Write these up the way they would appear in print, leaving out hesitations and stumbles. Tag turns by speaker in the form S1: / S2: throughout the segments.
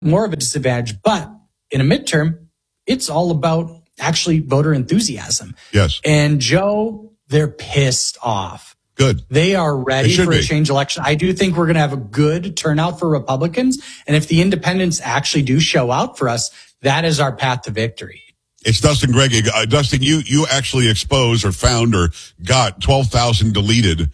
S1: more of a disadvantage. But in a midterm, it's all about actually voter enthusiasm.
S2: Yes.
S1: And Joe, they're pissed off.
S2: Good.
S1: They are ready for a change election. I do think we're going to have a good turnout for Republicans. And if the independents actually do show out for us, that is our path to victory.
S2: It's Dustin Greggy. Dustin, you actually exposed or found or got 12,000 deleted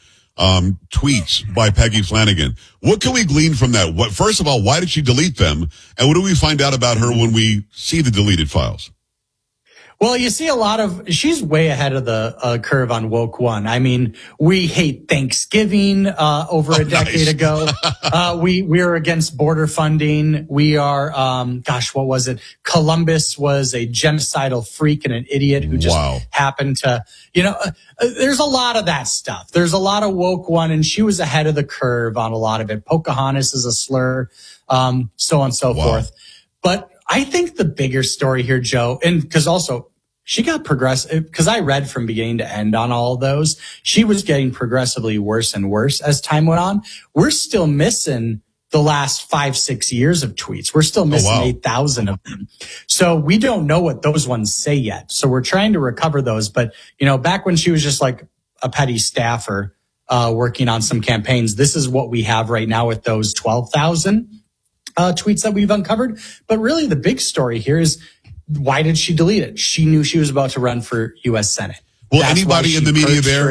S2: tweets by Peggy Flanagan. What can we glean from that? First of all, why did she delete them? And what do we find out about her when we see the deleted files?
S1: Well, you see she's way ahead of the curve on Woke One. I mean, we hate Thanksgiving over a decade ago. We are against border funding. We are, what was it? Columbus was a genocidal freak and an idiot who just happened to, there's a lot of that stuff. There's a lot of Woke One, and she was ahead of the curve on a lot of it. Pocahontas is a slur, so on and so forth. But I think the bigger story here, Joe, and because also she got progressive, because I read from beginning to end on all of those, she was getting progressively worse and worse as time went on. We're still missing the last 5-6 years of tweets. We're still missing 8,000 of them. So we don't know what those ones say yet. So we're trying to recover those. But, back when she was just like a petty staffer working on some campaigns, this is what we have right now with those 12,000. Tweets that we've uncovered. But really the big story here is, why did she delete it? She knew she was about to run for U.S. Senate.
S2: Will anybody in the media there,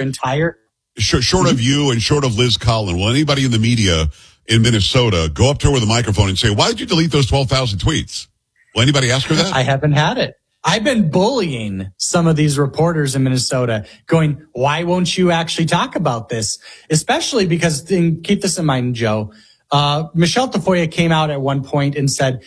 S2: short of you and short of Liz Collin, will anybody in the media in Minnesota go up to her with a microphone and say, why did you delete those 12,000 tweets? Will anybody ask her that?
S1: I haven't had it. I've been bullying some of these reporters in Minnesota going, why won't you actually talk about this? Especially because, keep this in mind, Joe, Michelle Tafoya came out at one point and said,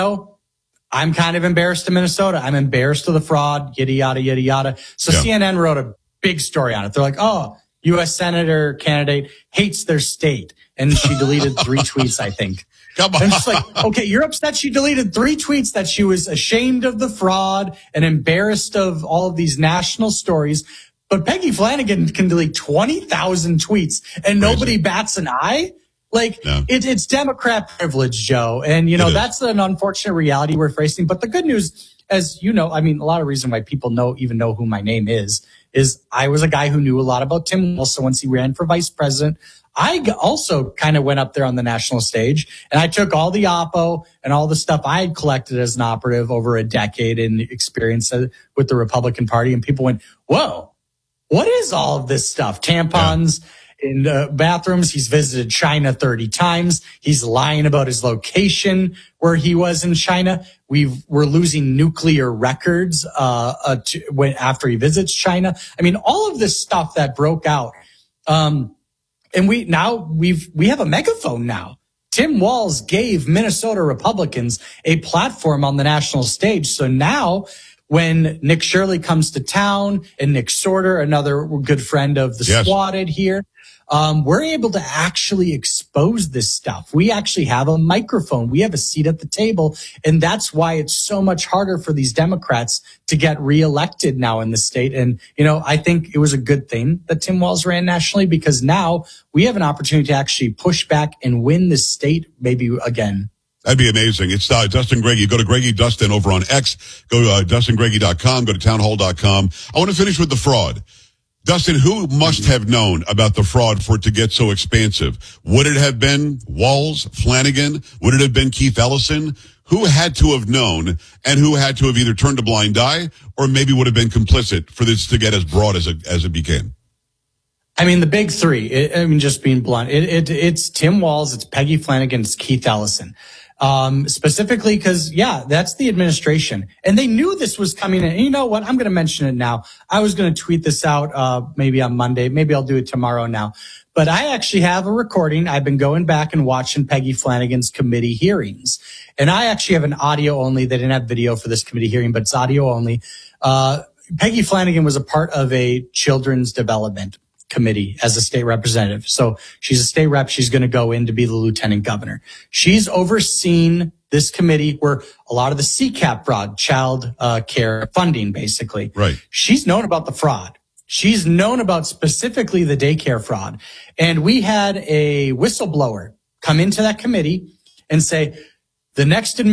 S1: I'm kind of embarrassed to Minnesota. I'm embarrassed of the fraud, yada, yada, yada, yada. So CNN wrote a big story on it. They're like, U.S. Senator candidate hates their state. And she deleted 3 tweets, I think.
S2: Come on.
S1: And it's like, okay, you're upset she deleted 3 tweets that she was ashamed of the fraud and embarrassed of all of these national stories. But Peggy Flanagan can delete 20,000 tweets and nobody bats an eye. It's Democrat privilege, Joe. And, that's an unfortunate reality we're facing. But the good news, as a lot of reason why people even know who my name is I was a guy who knew a lot about Tim Walz. So once he ran for vice president, I also kind of went up there on the national stage and I took all the Oppo and all the stuff I had collected as an operative over a decade and experience with the Republican Party. And people went, whoa, what is all of this stuff? Tampons. In bathrooms. He's visited China 30 times. He's lying about his location where he was in China. We're losing nuclear records after he visits China. I mean, all of this stuff that broke out. And we have a megaphone now. Tim Walz gave Minnesota Republicans a platform on the national stage. So now when Nick Shirley comes to town and Nick Sorter, another good friend of the Squatted here, we're able to actually expose this stuff. We actually have a microphone. We have a seat at the table. And that's why it's so much harder for these Democrats to get reelected now in the state. And, I think it was a good thing that Tim Walz ran nationally because now we have an opportunity to actually push back and win the state maybe again.
S2: That'd be amazing. It's Dustin Greggy. Go to Greggy Dustin over on X. Go to DustinGreggy.com. Go to townhall.com. I want to finish with the fraud. Dustin, who must have known about the fraud for it to get so expansive? Would it have been Walz, Flanagan? Would it have been Keith Ellison? Who had to have known and who had to have either turned a blind eye or maybe would have been complicit for this to get as broad as it became?
S1: I mean, the big 3, just being blunt, it's Tim Walz, it's Peggy Flanagan, it's Keith Ellison. Specifically because, that's the administration. And they knew this was coming in. And you know what? I'm going to mention it now. I was going to tweet this out, maybe on Monday. Maybe I'll do it tomorrow now. But I actually have a recording. I've been going back and watching Peggy Flanagan's committee hearings. And I actually have an audio only. They didn't have video for this committee hearing, but it's audio only. Peggy Flanagan was a part of a children's development committee as a state representative. So she's a state rep. She's going to go in to be the lieutenant governor. She's overseen this committee where a lot of the CCAP fraud, child care funding, basically.
S2: Right.
S1: She's known about the fraud. She's known about specifically the daycare fraud. And we had a whistleblower come into that committee and say, the next